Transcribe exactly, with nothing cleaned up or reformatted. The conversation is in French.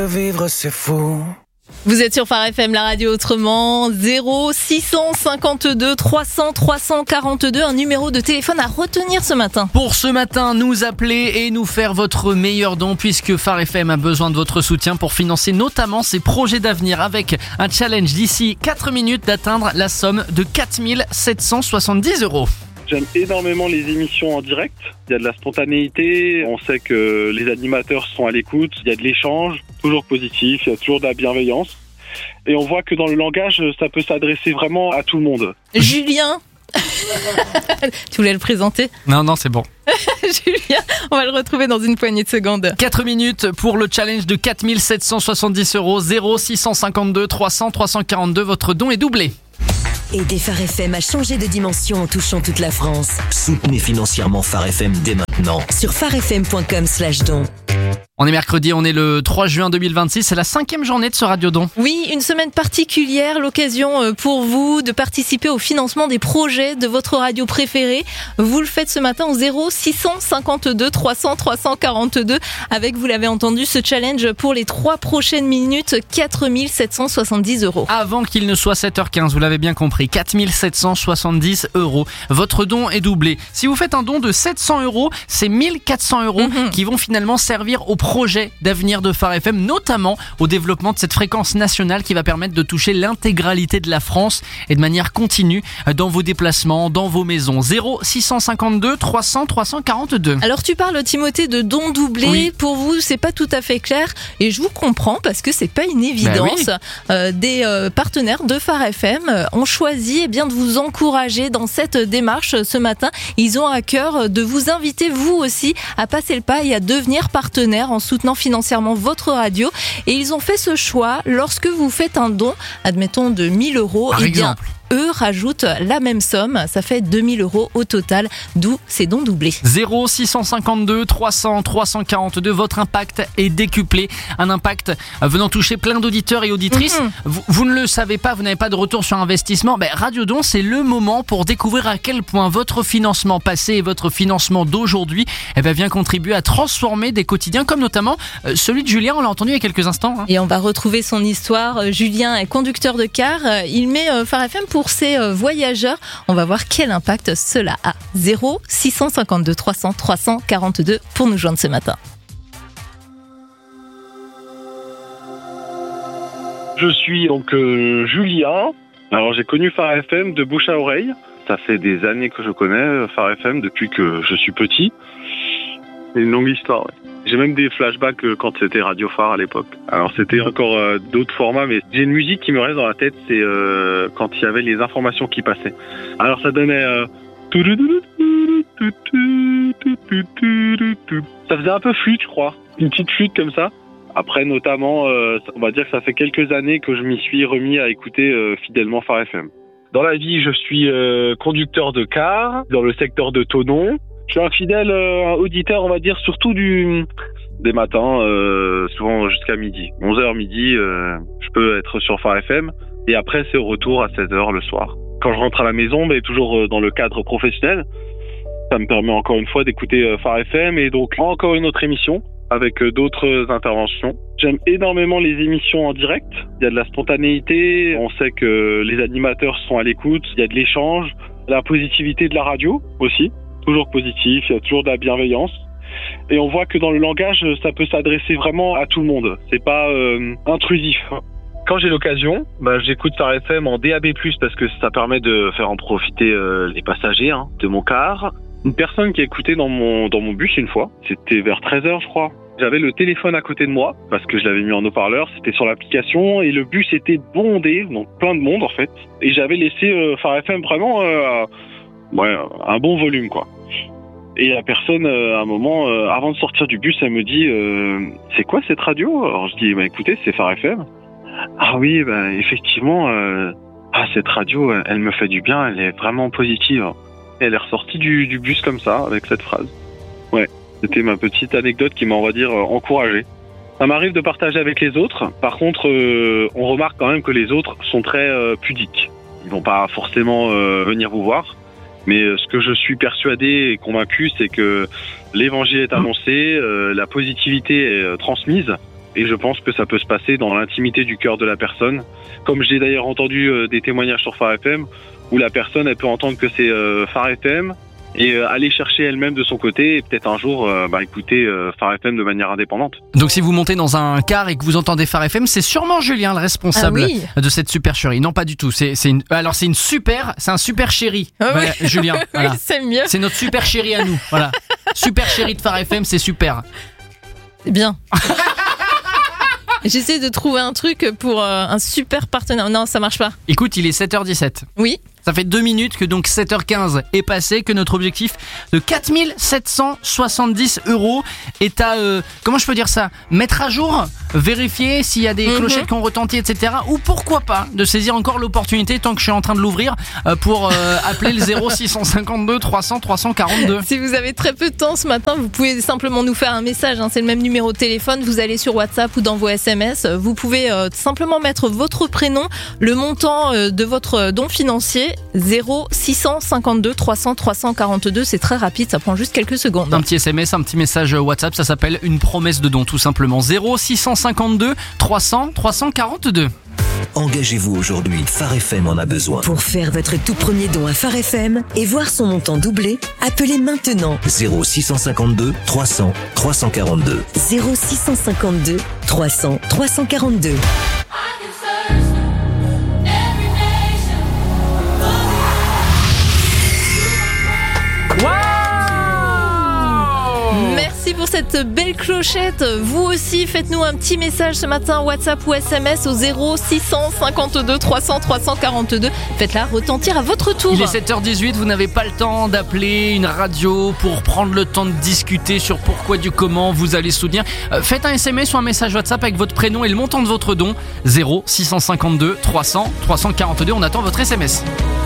Vivre c'est fou. Vous êtes sur Phare F M, la radio autrement. Zéro six cent cinquante-deux trois cents trois cent quarante-deux, un numéro de téléphone à retenir ce matin. Pour ce matin, nous appeler et nous faire votre meilleur don, puisque Phare F M a besoin de votre soutien pour financer notamment ses projets d'avenir, avec un challenge d'ici quatre minutes d'atteindre la somme de quatre mille sept cent soixante-dix euros. J'aime énormément les émissions en direct. Il y a de la spontanéité, on sait que les animateurs sont à l'écoute, il y a de l'échange, toujours positif, il y a toujours de la bienveillance. Et on voit que dans le langage, ça peut s'adresser vraiment à tout le monde. Julien tu voulais le présenter ? Non, non, c'est bon. Julien, on va le retrouver dans une poignée de secondes. quatre minutes pour le challenge de quatre mille sept cent soixante-dix euros. Zéro six cent cinquante-deux trois cents trois cent quarante-deux, votre don est doublé. Aidez Phare F M à changer de dimension en touchant toute la France. Soutenez financièrement Phare F M dès maintenant. Sur pharefm point com slash don. On est mercredi, on est le trois juin deux mille vingt-six, c'est la cinquième journée de ce Radiodon. Oui, une semaine particulière, l'occasion pour vous de participer au financement des projets de votre radio préférée. Vous le faites ce matin au zéro six cent cinquante-deux trois cents trois cent quarante-deux avec, vous l'avez entendu, ce challenge pour les trois prochaines minutes, quatre mille sept cent soixante-dix euros. Avant qu'il ne soit sept heures quinze, vous l'avez bien compris, quatre mille sept cent soixante-dix euros. Votre don est doublé. Si vous faites un don de sept cents euros, c'est mille quatre cents euros mmh. qui vont finalement servir au projet d'avenir de Phare F M, notamment au développement de cette fréquence nationale qui va permettre de toucher l'intégralité de la France et de manière continue dans vos déplacements, dans vos maisons. Zéro six cent cinquante-deux trois cents trois cent quarante-deux. Alors tu parles, Timothée, de dons doublés. Oui. Pour vous, c'est pas tout à fait clair et je vous comprends parce que c'est pas une évidence. Ben oui. euh, des euh, partenaires de Phare F M euh, ont choisi eh bien, de vous encourager dans cette démarche ce matin. Ils ont à cœur de vous inviter, vous aussi, à passer le pas et à devenir partenaire en soutenant financièrement votre radio. Et ils ont fait ce choix lorsque vous faites un don, admettons de mille euros. Par et exemple. Bien, eux rajoutent la même somme, ça fait deux mille euros au total, d'où ces dons doublés. Zéro six cent cinquante-deux trois cents trois cent quarante-deux, votre impact est décuplé. Un impact venant toucher plein d'auditeurs et auditrices. Mm-hmm. Vous, vous ne le savez pas, vous n'avez pas de retour sur investissement. Ben, Radiodon, c'est le moment pour découvrir à quel point votre financement passé et votre financement d'aujourd'hui eh ben, vient contribuer à transformer des quotidiens, comme notamment euh, celui de Julien, on l'a entendu il y a quelques instants. Hein. Et on va retrouver son histoire. Julien est conducteur de car, il met euh, Phare F M pour Pour ces voyageurs, on va voir quel impact cela a. Zéro six cent cinquante-deux trois cents trois cent quarante-deux pour nous joindre ce matin. Je suis donc euh, Julien. Alors j'ai connu Phare F M de bouche à oreille. Ça fait des années que je connais Phare F M depuis que je suis petit. C'est une longue histoire. Ouais. J'ai même des flashbacks quand c'était Radio Phare à l'époque. Alors c'était encore euh, d'autres formats, mais j'ai une musique qui me reste dans la tête, c'est euh, quand il y avait les informations qui passaient. Alors ça donnait... Euh... Ça faisait un peu flûte, je crois. Une petite flûte comme ça. Après, notamment, euh, on va dire que ça fait quelques années que je m'y suis remis à écouter euh, fidèlement Phare F M. Dans la vie, je suis euh, conducteur de car dans le secteur de Thonon. Je suis un fidèle euh, auditeur, on va dire, surtout du des matins, euh, souvent jusqu'à midi. onze heures midi, euh, je peux être sur Phare F M. Et après, c'est au retour à seize heures le soir. Quand je rentre à la maison, mais toujours dans le cadre professionnel, ça me permet encore une fois d'écouter euh, Phare F M et donc encore une autre émission avec euh, d'autres interventions. J'aime énormément les émissions en direct. Il y a de la spontanéité, on sait que les animateurs sont à l'écoute, il y a de l'échange, la positivité de la radio aussi. Toujours positif, il y a toujours de la bienveillance. Et on voit que dans le langage, ça peut s'adresser vraiment à tout le monde. C'est pas euh, intrusif. Quand j'ai l'occasion, bah, j'écoute Phare F M en D A B plus, parce que ça permet de faire en profiter euh, les passagers hein, de mon car. Une personne qui a écouté dans mon, dans mon bus une fois, c'était vers treize heures je crois. J'avais le téléphone à côté de moi, parce que je l'avais mis en haut-parleur, c'était sur l'application, et le bus était bondé, donc plein de monde en fait. Et j'avais laissé euh, Phare F M vraiment... Euh, Ouais, un bon volume quoi. Et la personne, euh, à un moment, euh, avant de sortir du bus, elle me dit euh, « C'est quoi cette radio ?» Alors je dis bah, « Écoutez, c'est Phare F M. » Ah oui, bah, effectivement, euh, ah, cette radio, elle me fait du bien, elle est vraiment positive. Et elle est ressortie du, du bus comme ça, avec cette phrase. Ouais, c'était ma petite anecdote qui m'a, on va dire, euh, encouragé. Ça m'arrive de partager avec les autres. Par contre, euh, on remarque quand même que les autres sont très euh, pudiques. Ils vont pas forcément euh, venir vous voir. Mais ce que je suis persuadé et convaincu, c'est que l'évangile est annoncé, euh, la positivité est euh, transmise et je pense que ça peut se passer dans l'intimité du cœur de la personne. Comme j'ai d'ailleurs entendu euh, des témoignages sur Phare F M où la personne elle peut entendre que c'est euh, Phare F M et euh, aller chercher elle-même de son côté et peut-être un jour euh, bah, écouter euh, Phare F M de manière indépendante. Donc si vous montez dans un car et que vous entendez Phare F M, c'est sûrement Julien le responsable Ah oui. de cette super chérie. Non, pas du tout. C'est, c'est une, alors c'est une super, c'est un super chéri. Ah oui. Ouais, Julien. Voilà. Oui, c'est mieux. C'est notre super chéri à nous. Voilà. Super chéri de Phare F M, c'est super. C'est bien. J'essaie de trouver un truc pour euh, un super partenaire. Non, ça marche pas. Écoute, il est sept heures dix-sept. Oui. Ça fait deux minutes que donc sept heures quinze est passé, que notre objectif de quatre mille sept cent soixante-dix euros est à, euh, comment je peux dire ça, mettre à jour, vérifier s'il y a des Mhm. clochettes qui ont retenti, et cetera. Ou pourquoi pas de saisir encore l'opportunité tant que je suis en train de l'ouvrir euh, pour euh, appeler le zéro six cent cinquante-deux trois cents trois cent quarante-deux. Si vous avez très peu de temps ce matin, vous pouvez simplement nous faire un message. Hein, c'est le même numéro de téléphone. Vous allez sur WhatsApp ou dans vos S M S. Vous pouvez euh, simplement mettre votre prénom, le montant euh, de votre don financier, zéro six cent cinquante-deux trois cents trois cent quarante-deux. C'est très rapide, ça prend juste quelques secondes. Un petit S M S, un petit message WhatsApp, ça s'appelle une promesse de don tout simplement. zéro six cent cinquante-deux trois cents trois cent quarante-deux. Engagez-vous aujourd'hui, Phare F M en a besoin. Pour faire votre tout premier don à Phare F M et voir son montant doublé, appelez maintenant zéro six cent cinquante-deux trois cents trois cent quarante-deux. zéro six cent cinquante-deux trois cents trois cent quarante-deux. Merci pour cette belle clochette. Vous aussi, faites-nous un petit message ce matin, WhatsApp ou S M S au zéro six cent cinquante-deux trois cents trois cent quarante-deux. Faites-la retentir à votre tour. Il est sept heures dix-huit, vous n'avez pas le temps d'appeler une radio pour prendre le temps de discuter sur pourquoi du comment vous allez soutenir. Euh, faites un S M S ou un message WhatsApp avec votre prénom et le montant de votre don. zéro six cent cinquante-deux trois cents trois cent quarante-deux. On attend votre S M S.